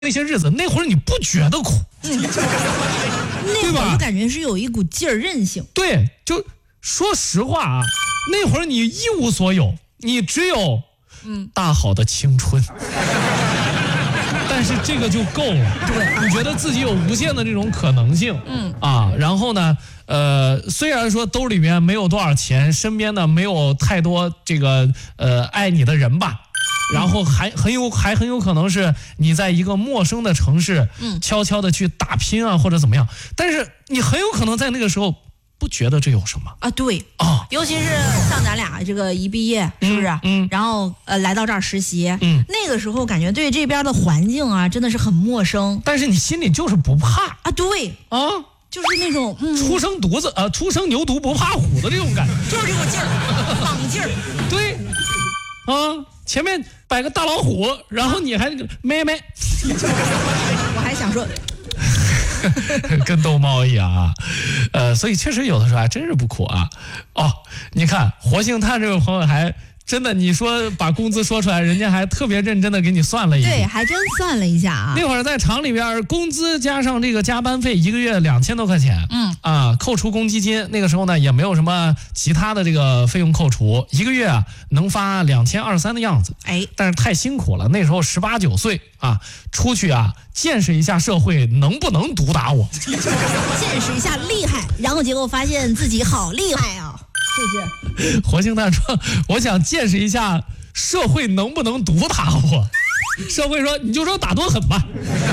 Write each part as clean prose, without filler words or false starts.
那些日子，那会儿你不觉得苦， 那会儿就感觉是有一股劲儿韧性。 对，就说实话啊，那会儿你一无所有，你只有大好的青春。但是这个就够了，对，你觉得自己有无限的这种可能性，然后呢，虽然说兜里面没有多少钱，身边呢没有太多这个爱你的人吧，然后还很有可能是你在一个陌生的城市，悄悄的去打拼啊或者怎么样，但是你很有可能在那个时候不觉得这有什么啊，对啊，尤其是像咱俩这个一毕业，是不是？然后来到这儿实习，那个时候感觉对这边的环境啊，真的是很陌生。 但是你心里就是不怕啊，对啊，就是那种初生牛犊不怕虎的这种感觉， 就是这个劲儿，莽劲儿。 对，前面摆个大老虎，然后你还咩， 我还想说。 跟逗猫一样啊，所以确实有的时候还真是不苦啊。你看活性炭这位朋友还真的，你说把工资说出来，人家还特别认真的给你算了一下， 对，还真算了一下啊。 那会儿在厂里边，工资加上这个加班费，一个月2000多块钱，扣除公积金，那个时候呢也没有什么其他的这个费用扣除，一个月啊能发2200-2300的样子，但是太辛苦了，那时候18、19岁啊，出去啊见识一下社会能不能毒打我， 见识一下厉害，然后结果发现自己好厉害啊，是不是？ 活性炭说，我想见识一下社会能不能毒打我，社会说你就说打多狠吧，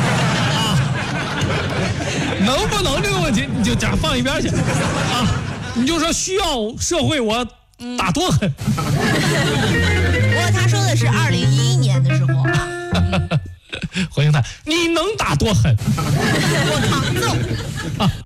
能不能这个问题你就讲放一边去啊，你就说需要社会我打多狠。 不过他说的是2011年的时候啊。 活性炭，你能打多狠？ 我扛揍。